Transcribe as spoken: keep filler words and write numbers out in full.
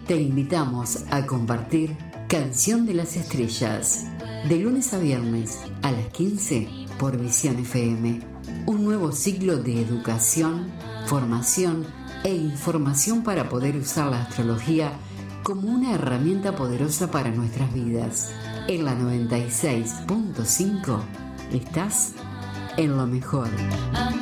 Te invitamos a compartir Canción de las Estrellas, de lunes a viernes a las quince por Visión F M. Un nuevo ciclo de educación, formación e información para poder usar la astrología como una herramienta poderosa para nuestras vidas. En la noventa y seis punto cinco estás en lo mejor.